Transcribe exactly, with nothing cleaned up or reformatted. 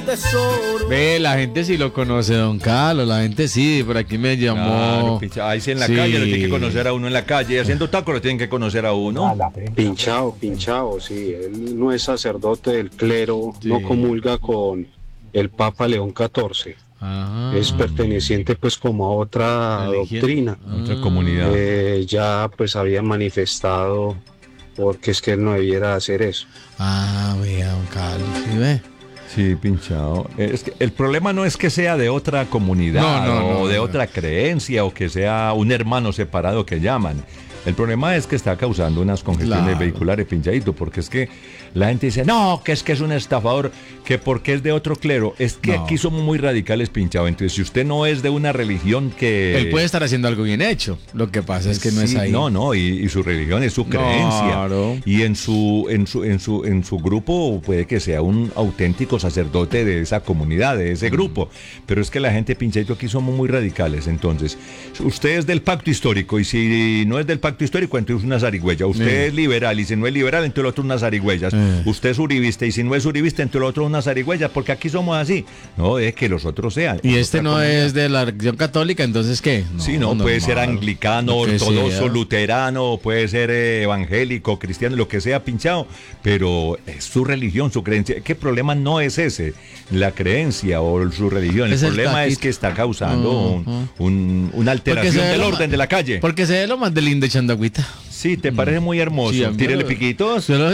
tesoro. Ve, la gente sí lo conoce, don Carlos, la gente sí, por aquí me llamó. Claro, pincha, ahí sí en la Sí. calle lo tienen que conocer a uno en la calle, haciendo tacos lo tienen que conocer a uno. Pinchado, pinchado, sí, él no es sacerdote del clero, Sí. no comulga con el Papa León catorce, Ajá. es perteneciente pues como a otra Religión. doctrina. Otra comunidad. Eh, ya pues había manifestado porque es que él no debiera hacer eso. Ah, vea, don Carlos, ¿sí ve? Sí, pinchado. Es que el problema no es que sea de otra comunidad No, no, o no, de no. otra creencia o que sea un hermano separado que llaman. El problema es que está causando unas congestiones Claro. vehiculares, pinchadito, porque es que la gente dice, no, que es que es un estafador, que porque es de otro clero. Es que No. aquí somos muy radicales, pinchado. Entonces, si usted no es de una religión que... Él puede estar haciendo algo bien hecho. Lo que pasa es que no es Sí, ahí. No, no, y, y su religión es su creencia. Claro. Y en su, en su, en su, en su grupo puede que sea un auténtico sacerdote de esa comunidad, de ese grupo. Pero es que la gente, pinchadito, aquí somos muy radicales. Entonces, usted es del pacto histórico, y si no es del pacto histórico, entonces es una zarigüeya. Usted Sí. es liberal, y si no es liberal, entonces el otro es una zarigüeya. Sí. Usted es uribista, y si no es uribista, entonces el otro es una zarigüeya, porque aquí somos así. No, es que los otros sean. Y Es este otra no comunidad. es de la religión católica, entonces ¿qué? Sí, no, puede ser normal. anglicano, Lo que ortodoxo, sea. luterano, puede ser eh, evangélico, cristiano, lo que sea, pinchado, pero es su religión, su creencia. ¿Qué problema no es ese? La creencia o su religión. El Es el problema es taquito. que está causando un- Ujú. un- una Porque alteración se ve del lo orden ma- de la calle. Porque se ve lo más de lindo echando agüita. Sí, ¿te parece muy hermoso? Sí, a mí Tírele me- piquitos. Solo